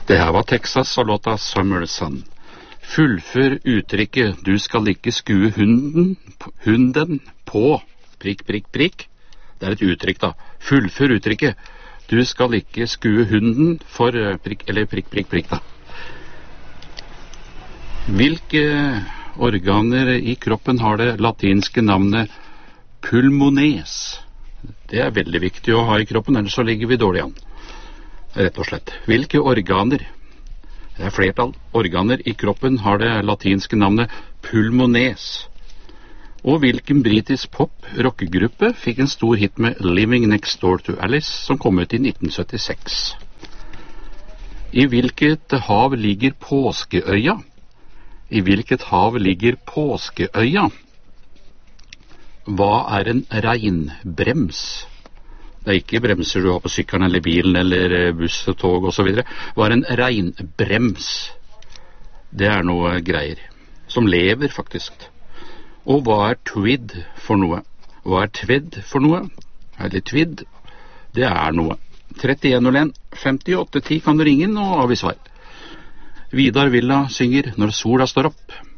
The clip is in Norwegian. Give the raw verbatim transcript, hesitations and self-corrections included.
Det her var Texas og låta Summer Sun. Fullfør uttrykket du skal ikke skue hunden, hunden på prikk, prikk, prikk. Det er et uttrykk da. Fullfør uttrykket du skal ikke skue hunden for prikk, eller prikk, prikk, prikk da. Hvilke organer i kroppen har det latinske navnet pulmones? Det er veldig viktig å ha i kroppen, ellers så ligger vi dårlig an. Rett og slett. Hvilke organer, det er flertall, organer i kroppen har det latinske navnet pulmones? Og hvilken britisk pop-rockegruppe fikk en stor hit med Living Next Door to Alice, som kom ut i nitten syttiseks? I hvilket hav ligger Påskeøya? I hvilket hav ligger Påskeøya? Hva er en regnbrems? Det er ikke bremser du har på sykkelen eller bilen eller buss, tog og så videre. Hva er en regnbrems? Det er noe greier som lever faktisk. Og hva er tweed for noe? Hva er tweed for noe? Eller tweed? Det er noe. trettien null en femtiåtte ti kan du ringe inn og avgi svar. Vidar Villa synger Når sola står opp.